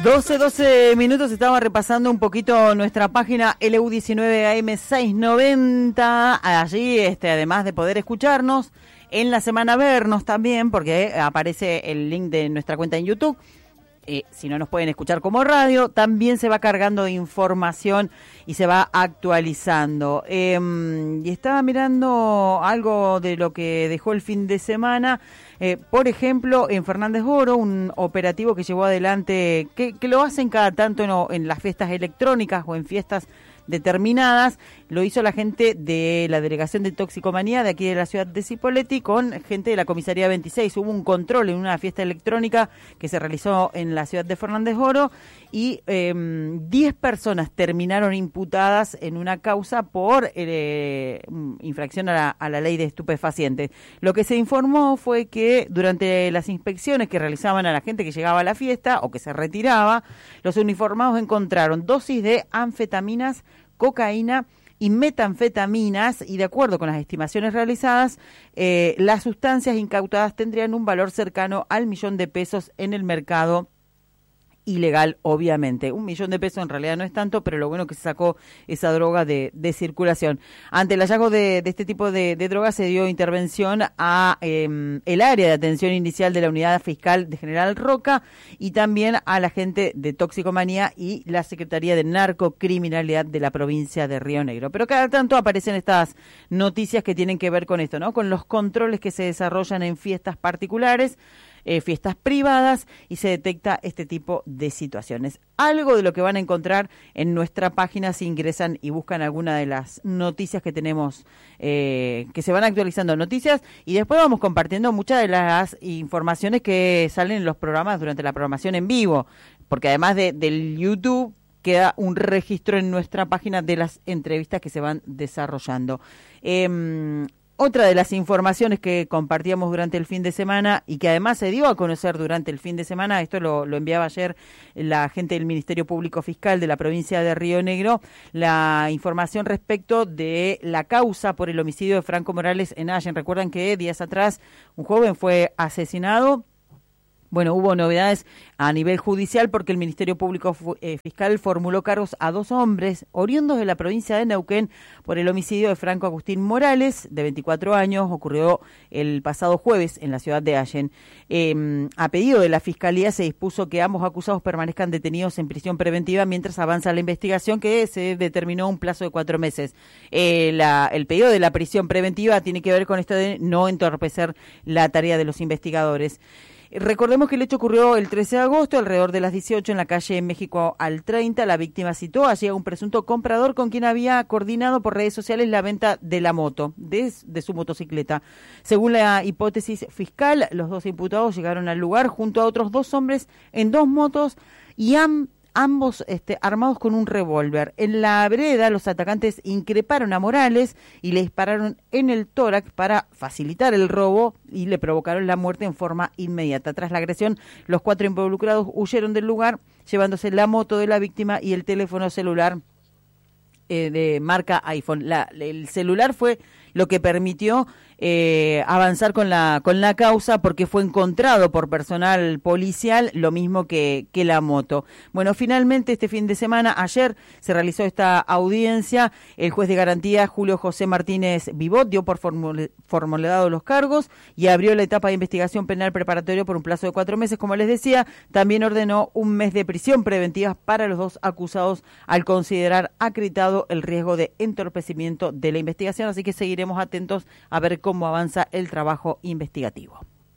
12 minutos, estaba repasando un poquito nuestra página LU19AM690, allí además de poder escucarnos, en la semana vernos también, porque aparece el link de nuestra cuenta en YouTube. Si no nos pueden escuchar como radio, también se va cargando de información y se va actualizando. Y estaba mirando algo de lo que dejó el fin de semana. Por ejemplo, en Fernández Oro, un operativo que llevó adelante, que lo hacen cada tanto en las fiestas electrónicas o en fiestas determinadas, lo hizo la gente de la Delegación de Toxicomanía de aquí de la ciudad de Cipolletti con gente de la Comisaría 26. Hubo un control en una fiesta electrónica que se realizó en la ciudad de Fernández Oro y 10 personas terminaron imputadas en una causa por infracción a la ley de estupefacientes. Lo que se informó fue que durante las inspecciones que realizaban a la gente que llegaba a la fiesta o que se retiraba, los uniformados encontraron dosis de anfetaminas, cocaína y metanfetaminas, y de acuerdo con las estimaciones realizadas, las sustancias incautadas tendrían un valor cercano al $1.000.000 en el mercado ilegal, obviamente. $1.000.000 en realidad no es tanto, pero lo bueno que se sacó esa droga de circulación. Ante el hallazgo de este tipo de drogas se dio intervención a el área de atención inicial de la unidad fiscal de General Roca y también a la gente de Toxicomanía y la Secretaría de Narcocriminalidad de la provincia de Río Negro. Pero cada tanto aparecen estas noticias que tienen que ver con esto, ¿no? Con los controles que se desarrollan en fiestas particulares, fiestas privadas, y se detecta este tipo de situaciones. Algo de lo que van a encontrar en nuestra página si ingresan y buscan alguna de las noticias que tenemos, que se van actualizando noticias, y después vamos compartiendo muchas de las informaciones que salen en los programas durante la programación en vivo, porque además del YouTube queda un registro en nuestra página de las entrevistas que se van desarrollando. Otra de las informaciones que compartíamos durante el fin de semana y que además se dio a conocer durante el fin de semana, esto lo enviaba ayer la gente del Ministerio Público Fiscal de la provincia de Río Negro, la información respecto de la causa por el homicidio de Franco Morales en Allen. Recuerdan que días atrás un joven fue asesinado. Bueno, hubo novedades a nivel judicial porque el Ministerio Público Fiscal formuló cargos a 2 hombres oriundos de la provincia de Neuquén por el homicidio de Franco Agustín Morales, de 24 años, ocurrió el pasado jueves en la ciudad de Allen. A pedido de la Fiscalía se dispuso que ambos acusados permanezcan detenidos en prisión preventiva mientras avanza la investigación, que se determinó un plazo de 4 meses. El pedido de la prisión preventiva tiene que ver con esto de no entorpecer la tarea de los investigadores. Recordemos que el hecho ocurrió el 13 de agosto, alrededor de las 18, en la calle México al 30. La víctima citó allí a un presunto comprador con quien había coordinado por redes sociales la venta de la moto, de su motocicleta. Según la hipótesis fiscal, los 2 imputados llegaron al lugar junto a otros 2 hombres en 2 motos y ambos armados con un revólver. En la vereda, los atacantes increparon a Morales y le dispararon en el tórax para facilitar el robo y le provocaron la muerte en forma inmediata. Tras la agresión, los 4 involucrados huyeron del lugar, llevándose la moto de la víctima y el teléfono celular de marca iPhone. El celular fue lo que permitió avanzar con la causa, porque fue encontrado por personal policial, lo mismo que la moto. Bueno, finalmente este fin de semana, ayer, se realizó esta audiencia. El juez de garantía, Julio José Martínez Vivot, dio por formulado los cargos y abrió la etapa de investigación penal preparatoria por un plazo de 4 meses, como les decía. También ordenó 1 mes de prisión preventiva para los 2 acusados al considerar acreditado el riesgo de entorpecimiento de la investigación, así que seguiremos atentos a ver cómo avanza el trabajo investigativo.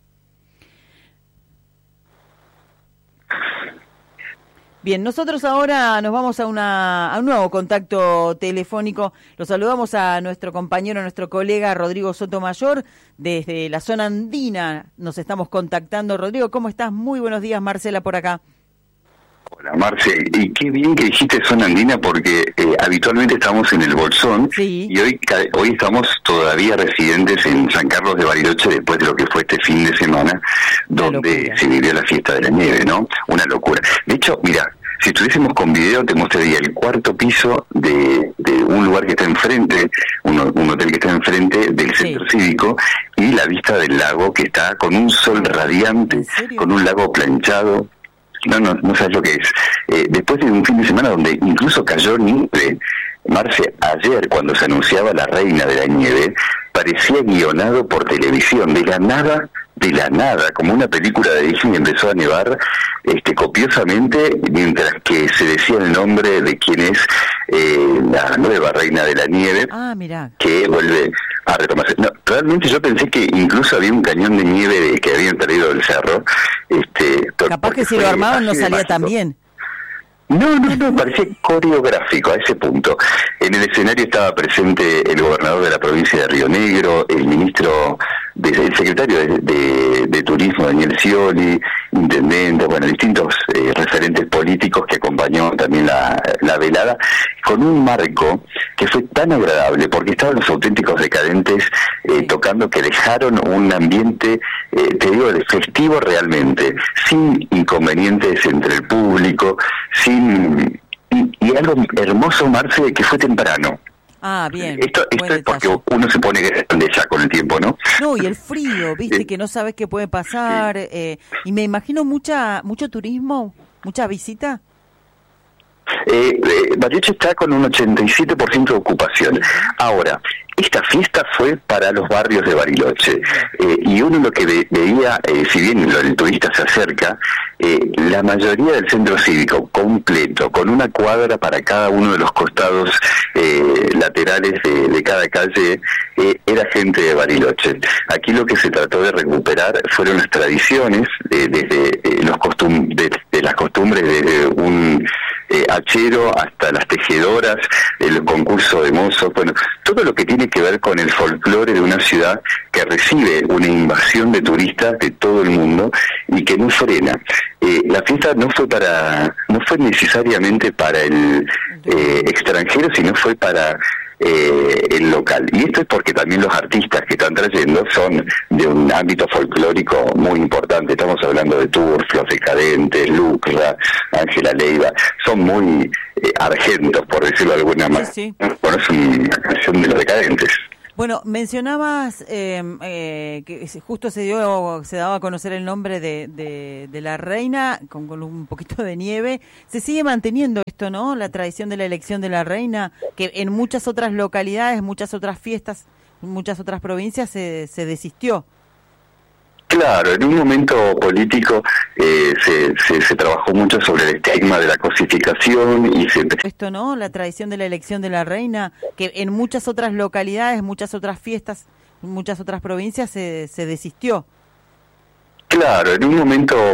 Bien, nosotros ahora nos vamos a un nuevo contacto telefónico. Lo saludamos a nuestro compañero, nuestro colega Rodrigo Sotomayor, desde la zona andina. Nos estamos contactando. Rodrigo, ¿cómo estás? Muy buenos días, Marcela por acá. Hola, Marce, y qué bien que dijiste zona andina, porque habitualmente estamos en el Bolsón, sí, y hoy estamos todavía residentes en San Carlos de Bariloche, después de lo que fue este fin de semana, donde se vivió la fiesta de la nieve, ¿no? Una locura. De hecho, mira, si estuviésemos con video, te mostraría el 4º piso de un lugar que está enfrente, un hotel que está enfrente del centro cívico, y la vista del lago, que está con un sol radiante, con un lago planchado. no sabes lo que es. Después de un fin de semana donde incluso cayó nieve, Marce, ayer cuando se anunciaba la reina de la nieve, parecía guionado por televisión, de la nada, como una película de Disney. Empezó a nevar copiosamente, mientras que se decía el nombre de quien es la nueva reina de la nieve, que vuelve a retomarse. No, realmente yo pensé que incluso había un cañón de nieve que habían traído del cerro. Capaz que si lo armaban no salía tan bien. No, parecía coreográfico a ese punto. En el escenario estaba presente el gobernador de la provincia de Río Negro, el secretario de Turismo, Daniel Scioli, intendente, distintos referentes políticos que acompañaron también la velada, con un marco que fue tan agradable, porque estaban los auténticos decadentes tocando, que dejaron un ambiente, te digo, de festivo realmente, sin inconvenientes entre el público, y algo hermoso, Marce, que fue temprano. Bien. Esto es porque uno se pone grande ya con el tiempo, ¿no? No, y el frío, viste, que no sabes qué puede pasar, y me imagino mucho turismo, mucha visita. Bariloche está con un 87% de ocupación. Ahora, esta fiesta fue para los barrios de Bariloche, y uno lo que veía, si bien el turista se acerca, la mayoría del centro cívico completo, con una cuadra para cada uno de los costados laterales de cada calle, era gente de Bariloche. Aquí lo que se trató de recuperar fueron las tradiciones, desde las costumbres, desde un hachero hasta las tejedoras, el concurso de mozos, todo lo que tiene que ver con el folclore de una ciudad que recibe una invasión de turistas de todo el mundo y que no frena. La fiesta no fue necesariamente para el extranjero, sino fue para el local. Y esto es porque también los artistas que están trayendo son de un ámbito folclórico muy importante. Estamos hablando de Turf, Los Decadentes, Lucra, Ángela Leiva. Son muy argentos, por decirlo de alguna manera. Sí. Bueno, es una canción de Los Decadentes. Bueno, mencionabas que justo se daba a conocer el nombre de la reina con un poquito de nieve. Se sigue manteniendo esto, ¿no? La tradición de la elección de la reina, que en muchas otras localidades, muchas otras fiestas, muchas otras provincias se desistió. Claro, en un momento político se trabajó mucho sobre el estigma de la cosificación y esto, ¿no? La tradición de la elección de la reina, que en muchas otras localidades, muchas otras fiestas, muchas otras provincias se desistió. Claro, en un momento